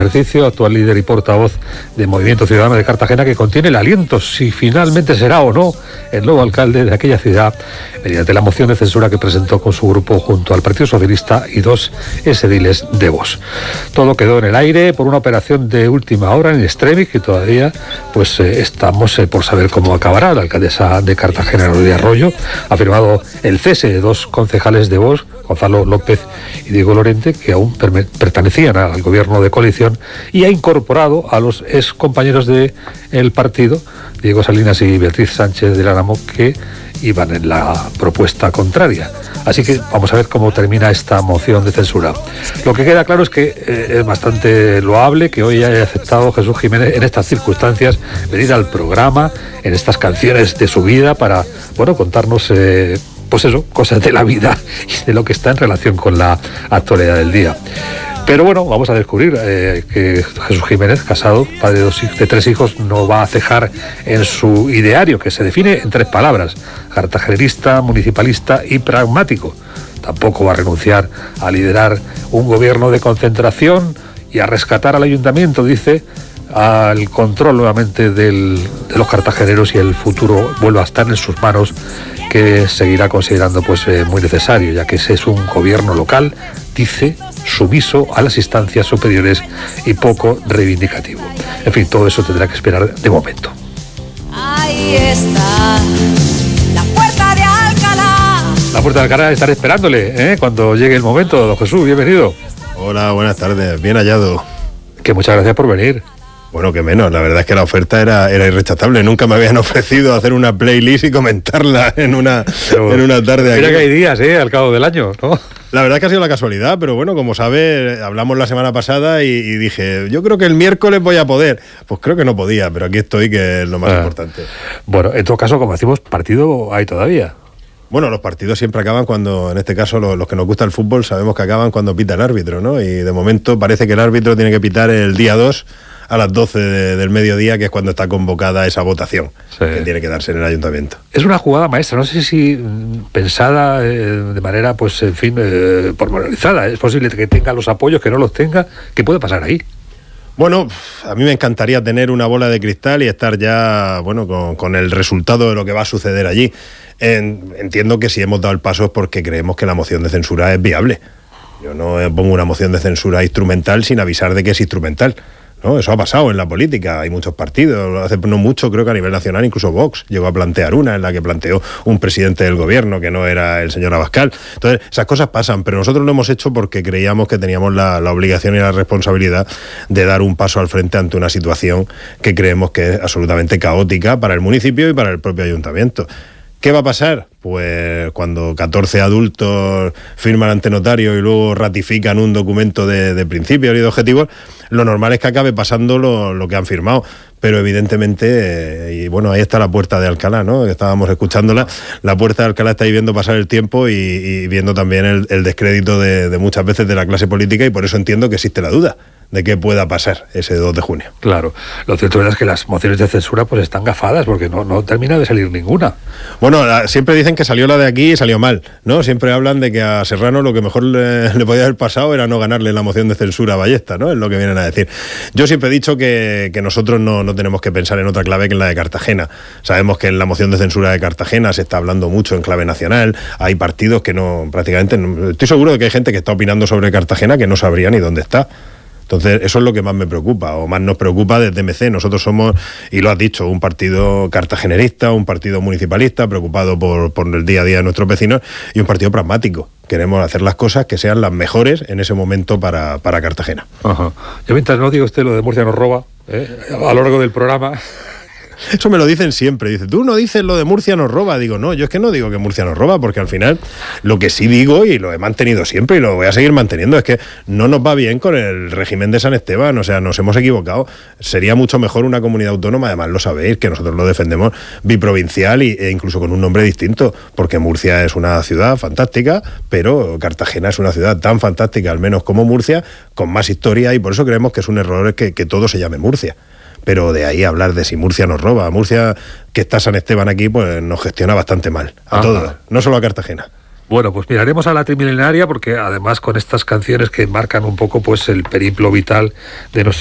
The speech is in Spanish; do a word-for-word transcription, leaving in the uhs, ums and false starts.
Ejercicio, actual líder y portavoz de Movimiento Ciudadano de Cartagena, que contiene el aliento si finalmente será o no el nuevo alcalde de aquella ciudad, mediante la moción de censura que presentó con su grupo junto al Partido Socialista y dos exediles de Vox. Todo quedó en el aire por una operación de última hora en extremis, que todavía pues eh, estamos eh, por saber cómo acabará. La alcaldesa de Cartagena, Nuria Arroyo, ha firmado el cese de dos concejales de Vox, Gonzalo López y Diego Lorente, que aún per- pertenecían al gobierno de coalición, y ha incorporado a los ex compañeros del partido, Diego Salinas y Beatriz Sánchez del Álamo, que iban en la propuesta contraria. Así que vamos a ver cómo termina esta moción de censura. Lo que queda claro es que eh, es bastante loable que hoy haya aceptado Jesús Jiménez en estas circunstancias venir al programa, en estas canciones de su vida, para, bueno, contarnos eh, pues eso, cosas de la vida y de lo que está en relación con la actualidad del día. Pero bueno, vamos a descubrir eh, que Jesús Jiménez, casado, padre de, dos, de tres hijos, no va a cejar en su ideario, que se define en tres palabras: cartagenerista, municipalista y pragmático. Tampoco va a renunciar a liderar un gobierno de concentración y a rescatar al ayuntamiento, dice, al control nuevamente del, de los cartageneros, y el futuro vuelva a estar en sus manos, que seguirá considerando pues eh, muy necesario, ya que ese es un gobierno local, dice, sumiso a las instancias superiores y poco reivindicativo. En fin, todo eso tendrá que esperar de momento. Ahí está la puerta de Alcalá. La puerta de Alcalá, estaré esperándole, ¿eh? Cuando llegue el momento. Don Jesús, bienvenido. Hola, buenas tardes, bien hallado. Que muchas gracias por venir. Bueno, que menos, la verdad es que la oferta era, era irrechazable. Nunca me habían ofrecido hacer una playlist y comentarla en una, en una tarde aquí. Mira que hay días, ¿eh? Al cabo del año, ¿no? La verdad es que ha sido la casualidad, pero bueno, como sabe, hablamos la semana pasada y, y dije, yo creo que el miércoles voy a poder. Pues creo que no podía, pero aquí estoy, que es lo más ah. importante. Bueno, en todo caso, como decimos, partido hay todavía. Bueno, los partidos siempre acaban cuando, en este caso, los, los que nos gusta el fútbol, sabemos que acaban cuando pita el árbitro, ¿no? Y de momento parece que el árbitro tiene que pitar el día dos a las doce de, del mediodía, que es cuando está convocada esa votación, sí, que tiene que darse en el ayuntamiento. Es una jugada maestra, no sé si pensada eh, de manera, pues, en fin, eh, pormenorizada. Es posible que tenga los apoyos, que no los tenga. ¿Qué puede pasar ahí? Bueno, a mí me encantaría tener una bola de cristal y estar ya, bueno, con, con el resultado de lo que va a suceder allí. En, entiendo que si hemos dado el paso es porque creemos que la moción de censura es viable. Yo no pongo una moción de censura instrumental sin avisar de que es instrumental, ¿no? Eso ha pasado en la política, hay muchos partidos, hace no mucho, creo que a nivel nacional incluso Vox llegó a plantear una, en la que planteó un presidente del gobierno que no era el señor Abascal. Entonces, esas cosas pasan, pero nosotros lo hemos hecho porque creíamos que teníamos la, la obligación y la responsabilidad de dar un paso al frente ante una situación que creemos que es absolutamente caótica para el municipio y para el propio ayuntamiento. ¿Qué va a pasar? Pues cuando catorce adultos firman ante notario y luego ratifican un documento de, de principios y de objetivos, lo normal es que acabe pasando lo, lo que han firmado. Pero evidentemente, eh, y bueno, ahí está la puerta de Alcalá, ¿no? Que estábamos escuchándola. La puerta de Alcalá está ahí viendo pasar el tiempo y, y viendo también el, el descrédito de, de muchas veces de la clase política, y por eso entiendo que existe la duda de qué pueda pasar ese dos de junio. Claro, lo cierto es que las mociones de censura pues están gafadas, porque no, no termina de salir ninguna. Bueno, la, siempre dicen que salió la de aquí y salió mal, ¿no? Siempre hablan de que a Serrano lo que mejor le, le podía haber pasado era no ganarle la moción de censura a Ballesta, ¿no? Es lo que vienen a decir. Yo siempre he dicho que, que nosotros no, no tenemos que pensar en otra clave que en la de Cartagena. Sabemos que en la moción de censura de Cartagena se está hablando mucho en clave nacional, hay partidos que no, prácticamente, no, estoy seguro de que hay gente que está opinando sobre Cartagena que no sabría ni dónde está. Entonces, eso es lo que más me preocupa, o más nos preocupa desde M C. Nosotros somos, y lo has dicho, un partido cartagenerista, un partido municipalista, preocupado por, por el día a día de nuestros vecinos, y un partido pragmático. Queremos hacer las cosas que sean las mejores en ese momento para, para Cartagena. Ajá. Yo mientras no digo usted lo de Murcia nos roba, ¿eh? A lo largo del programa... Eso me lo dicen siempre. Dice, tú no dices lo de Murcia nos roba. Digo, no, yo es que no digo que Murcia nos roba, porque al final lo que sí digo, y lo he mantenido siempre y lo voy a seguir manteniendo, es que no nos va bien con el régimen de San Esteban. O sea, nos hemos equivocado. Sería mucho mejor una comunidad autónoma, además lo sabéis, que nosotros lo defendemos, biprovincial y, e incluso con un nombre distinto, porque Murcia es una ciudad fantástica, pero Cartagena es una ciudad tan fantástica, al menos como Murcia, con más historia, y por eso creemos que es un error que, que todo se llame Murcia. Pero de ahí a hablar de si Murcia nos roba, Murcia, que está San Esteban aquí, pues nos gestiona bastante mal, a Ajá. todos, no solo a Cartagena. Bueno, pues miraremos a la Trimilenaria porque además con estas canciones que marcan un poco pues el periplo vital de nuestro